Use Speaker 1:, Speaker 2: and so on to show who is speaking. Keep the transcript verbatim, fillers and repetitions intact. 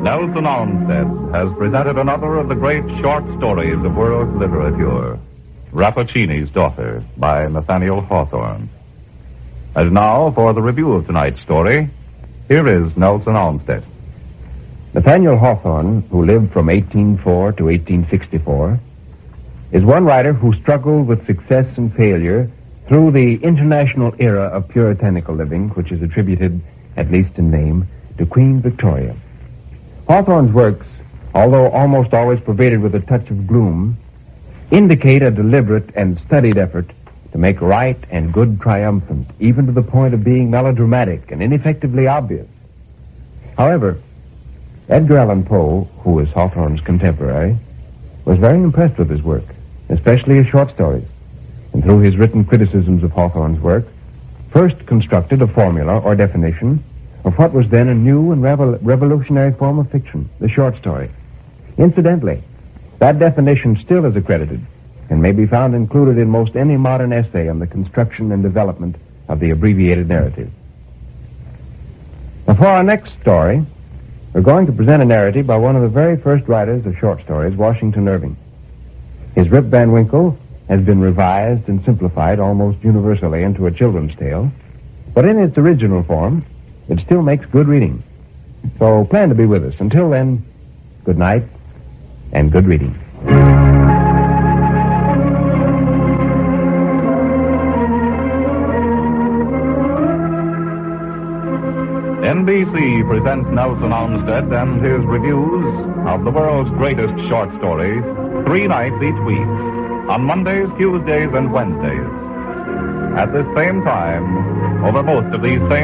Speaker 1: Nelson Olmsted has presented another of the great short stories of world literature, Rappaccini's Daughter, by Nathaniel Hawthorne. And now, for the review of tonight's story, here is Nelson Olmsted.
Speaker 2: Nathaniel Hawthorne, who lived from eighteen oh four to eighteen sixty-four, is one writer who struggled with success and failure through the international era of puritanical living, which is attributed, at least in name, to Queen Victoria. Hawthorne's works, although almost always pervaded with a touch of gloom, indicate a deliberate and studied effort to make right and good triumphant, even to the point of being melodramatic and ineffectively obvious. However, Edgar Allan Poe, who is Hawthorne's contemporary, was very impressed with his work, especially his short stories, and through his written criticisms of Hawthorne's work, first constructed a formula or definition of what was then a new and revel- revolutionary form of fiction, the short story. Incidentally, that definition still is accredited and may be found included in most any modern essay on the construction and development of the abbreviated narrative. Now, for our next story, we're going to present a narrative by one of the very first writers of short stories, Washington Irving. His Rip Van Winkle has been revised and simplified almost universally into a children's tale, but in its original form, it still makes good reading. So plan to be with us. Until then, good night and good reading.
Speaker 1: N B C presents Nelson Olmsted and his reviews of the world's greatest short stories, three nights each week, on Mondays, Tuesdays, and Wednesdays. At this same time, over most of these same